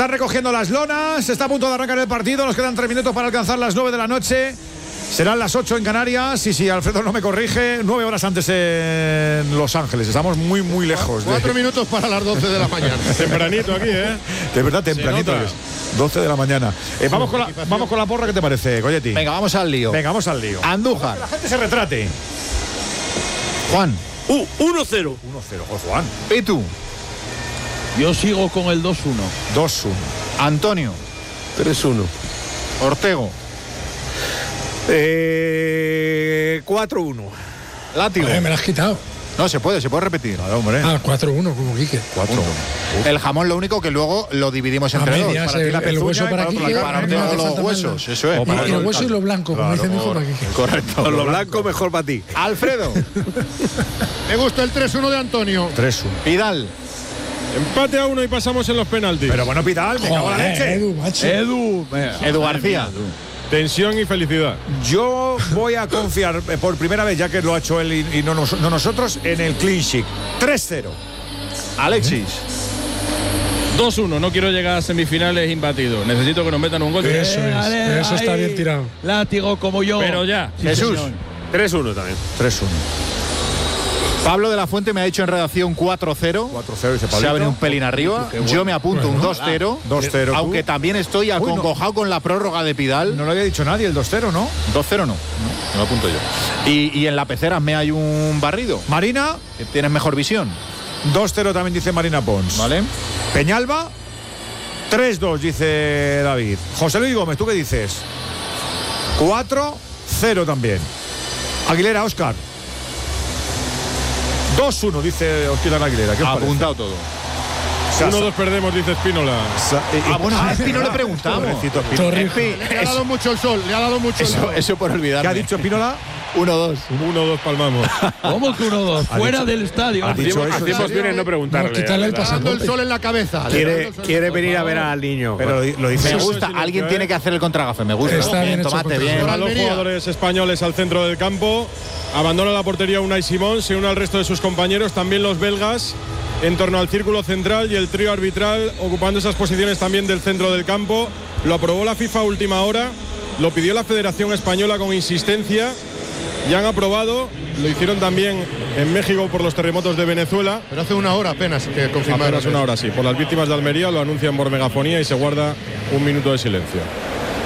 están recogiendo las lonas. Está a punto de arrancar el partido. Nos quedan 3 minutos para alcanzar las 9 de la noche. Serán las 8 en Canarias. Y si Alfredo no me corrige, 9 horas antes en Los Ángeles. Estamos muy, muy lejos. 4 minutos para las 12 de la mañana. Tempranito aquí, ¿eh? De verdad, tempranito. 12 de la mañana. Vamos con la porra, ¿qué te parece, Goyetti? Venga, vamos al lío. Venga, vamos al lío. Andújar. Que la gente se retrate. Juan. 1-0. Juan. ¿Y tú? Yo sigo con el 2-1. 2-1. Antonio. 3-1. Ortego. 4-1. Látigo. Me lo has quitado. No, se puede repetir. Claro, hombre. 4-1, como Quique. 4-1. El jamón lo único que luego lo dividimos entre dos. Medias, el hueso para Quique. Para Ortego los huesos, eso es. Y el hueso y lo blanco, como dice mi hijo para Quique. Correcto. Con lo blanco mejor para ti. Alfredo. Me gusta el 3-1 de Antonio. 3-1. Pidal. Empate a 1 y pasamos en los penaltis. Pero bueno, Pidal, me cago en la leche. Edu, macho. Edu García. Tensión y felicidad. Yo voy a confiar por primera vez, ya que lo ha hecho él y no nosotros, en el clean sheet. 3-0. Alexis. 2-1, no quiero llegar a semifinales imbatido. Necesito que nos metan un gol. Eso está bien tirado. Látigo como yo. Pero ya. Jesús. 3-1 también. 3-1. Pablo de la Fuente me ha dicho en redacción 4-0. 4-0 dice Pablo. Se ha venido un pelín arriba. Yo me apunto un 2-0. 2-0. Aunque también estoy acongojado con la prórroga de Pidal. No lo había dicho nadie el 2-0, ¿no? 2-0 no. Me lo apunto yo. Y en la pecera me hay un barrido. Marina. Que tienes mejor visión. 2-0 también dice Marina Pons. ¿Vale? Peñalba. 3-2 dice David. José Luis Gómez, ¿tú qué dices? 4-0 también. Aguilera, Óscar. 2-1 dice Oscar Aguilera. ¿Qué os parece? Apuntado todo. 1-2 perdemos, dice Espínola. Bueno, a Espino le preguntamos. Le ha dado mucho el sol, Eso por olvidar. ¿Qué ha dicho Espínola? 1-2. 1-2 palmamos. ¿Cómo que 1-2? Fuera del estadio. Hacemos bien en no preguntarle. Quitarle el dando pasaporte. el sol en la cabeza. Quiere venir a ver al niño. Pero lo dice. Me gusta. Alguien tiene que hacer el contragafe. Me gusta. Está bien hecho Tomate, contra- bien. Van los jugadores españoles al centro del campo. Abandona la portería Unai Simón, se une al resto de sus compañeros, también los belgas, en torno al círculo central y el trío arbitral ocupando esas posiciones también del centro del campo. Lo aprobó la FIFA a última hora, lo pidió la Federación Española con insistencia y han aprobado. Lo hicieron también en México por los terremotos de Venezuela. Pero hace una hora apenas que confirmaron. Apenas una hora, sí. Por las víctimas de Almería lo anuncian por megafonía y se guarda un minuto de silencio.